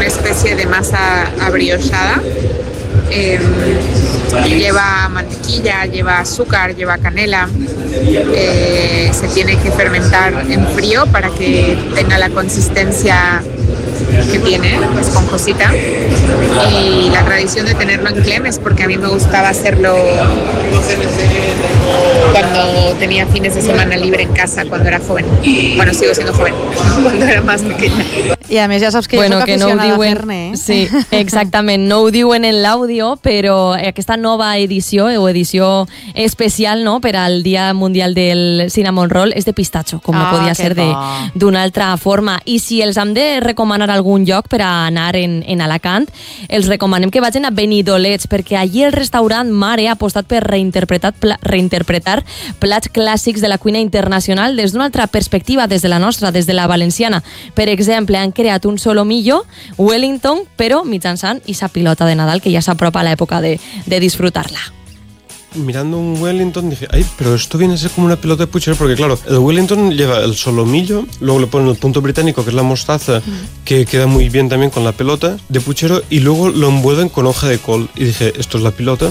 una especie de masa abriochada. Lleva mantequilla, lleva azúcar, lleva canela. Se tiene que fermentar en frío para que tenga la consistencia que tiene, esponjosita. Y la tradición de tenerlo en clem es porque a mí me gustaba hacerlo cuando tenía fines de semana libre en casa, cuando era joven. Bueno, sigo siendo joven, cuando era más pequeña. I a més ja saps que jo soc aficionada a fer-ne. Sí, exactament, no ho diuen en l'àudio, però aquesta nova edició o edició especial, no, per al Dia Mundial del Cinnamon Roll és de pistatxo, com no podia ser d'una altra forma. I si els hem de recomanar algun lloc per a anar en Alacant, els recomanem que vagin a Benidolets, perquè allí el restaurant Mare ha apostat per reinterpretar plats clàssics de la cuina internacional des d'una altra perspectiva, des de la nostra, des de la valenciana. Per exemple, han creat un solomillo Wellington, però mitjançant esa pilota de Nadal que ja s'apropa a l'època de disfrutar-la. Mirando un Wellington dije, ay, pero esto viene a ser como una pelota de puchero, porque claro, el Wellington lleva el solomillo, luego le ponen el punto británico, que es la mostaza, que queda muy bien también con la pelota de puchero, y luego lo envuelven con hoja de col. Y dije, esto es la pilota.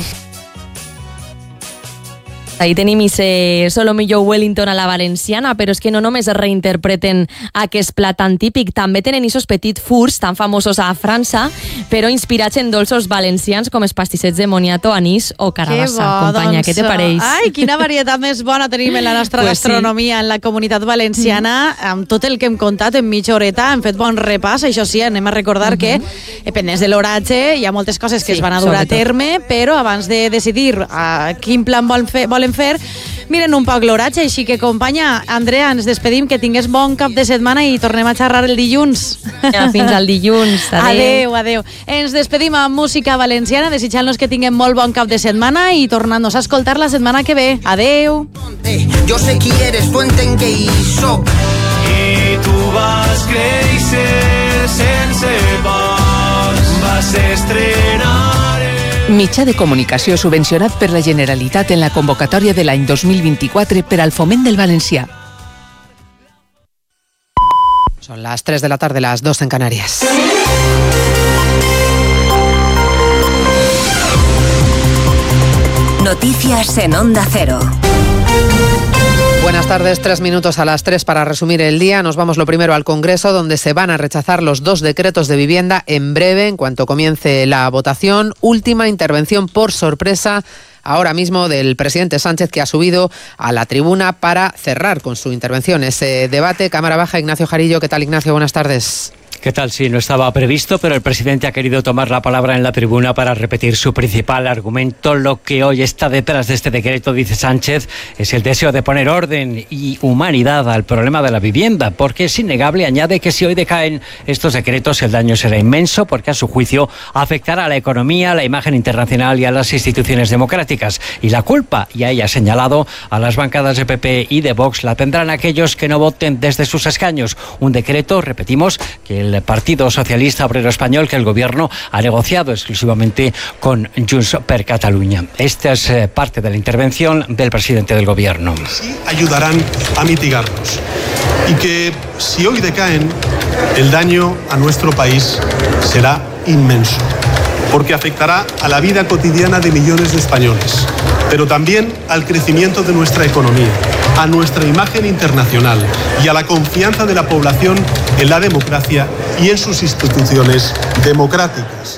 Ahí tenim ese solomillo Wellington a la valenciana, però és que no només reinterpreten aquest plat tan típic, també tenen esos petits furs tan famosos a França, però inspirats en dolços valencians com els pastissets de moniato, anís o carabassa. Companya, què te pareix? Ai, quina varietat més bona tenim en la nostra gastronomia, en la comunitat valenciana, amb tot el que hem contat en mitja horeta, hem fet bon repàs, això sí, anem a recordar que, pendents de l'oratge, hi ha moltes coses que es van a dur a terme, però abans de decidir quin plan volen fer, miren un poc l'oratge, així que companya Andrea, ens despedim, que tingués bon cap de setmana i tornem a xerrar el dilluns. Ja, fins al dilluns. Adeu. Ens despedim amb música valenciana, desitjant-nos que tinguem molt bon cap de setmana i tornant-nos a escoltar la setmana que ve. Adeu. Jo sé qui eres, tu entenc que hi soc. I tu vas créixer sense pas, vas estrenar. Mitjà de comunicació subvencionat per la Generalitat en la convocatòria de l'any 2024 per al foment del valencià. Son las 3 de la tarde, las 2 en Canarias. Noticias en Onda Cero. Buenas tardes, 3 minutos a las 3 para resumir el día. Nos vamos lo primero al Congreso, donde se van a rechazar los 2 decretos de vivienda en breve, en cuanto comience la votación. Última intervención por sorpresa ahora mismo del presidente Sánchez, que ha subido a la tribuna para cerrar con su intervención ese debate. Cámara Baja, Ignacio Jarillo. ¿Qué tal, Ignacio? Buenas tardes. ¿Qué tal? Sí, no estaba previsto, pero el presidente ha querido tomar la palabra en la tribuna para repetir su principal argumento. Lo que hoy está detrás de este decreto, dice Sánchez, es el deseo de poner orden y humanidad al problema de la vivienda, porque es innegable, añade, que si hoy decaen estos decretos el daño será inmenso, porque a su juicio afectará a la economía, a la imagen internacional y a las instituciones democráticas. Y la culpa, y ahí ha señalado, a las bancadas de PP y de Vox la tendrán aquellos que no voten desde sus escaños. Un decreto, repetimos, que el Partido Socialista Obrero Español, que el Gobierno ha negociado exclusivamente con Junts per Catalunya. Esta es parte de la intervención del presidente del Gobierno. Sí ayudarán a mitigarlos y que si hoy decaen, el daño a nuestro país será inmenso, porque afectará a la vida cotidiana de millones de españoles, pero también al crecimiento de nuestra economía, a nuestra imagen internacional y a la confianza de la población en la democracia y en sus instituciones democráticas.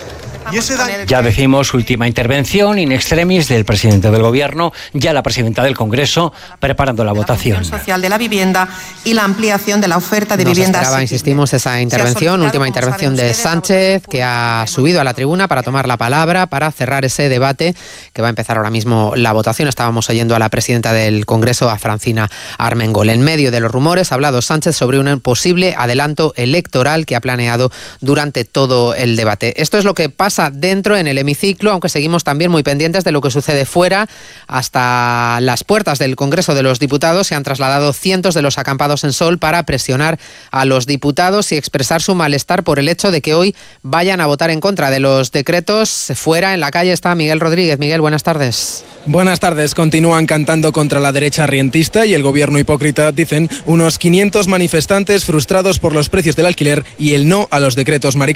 Ya decimos, última intervención in extremis del presidente del Gobierno, ya la presidenta del Congreso preparando la votación. Social de la vivienda y la ampliación de la oferta de viviendas. Esperaba, insistimos, esa intervención, última intervención de Sánchez, que ha subido a la tribuna para tomar la palabra, para cerrar ese debate que va a empezar ahora mismo la votación. Estábamos oyendo a la presidenta del Congreso, a Francina Armengol. En medio de los rumores ha hablado Sánchez sobre un posible adelanto electoral que ha planeado durante todo el debate. Esto es lo que pasa dentro en el hemiciclo, aunque seguimos también muy pendientes de lo que sucede fuera. Hasta las puertas del Congreso de los Diputados se han trasladado cientos de los acampados en Sol para presionar a los diputados y expresar su malestar por el hecho de que hoy vayan a votar en contra de los decretos. Fuera, en la calle, está Miguel Rodríguez. Miguel, buenas tardes. Buenas tardes. Continúan cantando contra la derecha rientista y el gobierno hipócrita, dicen unos 500 manifestantes frustrados por los precios del alquiler y el no a los decretos.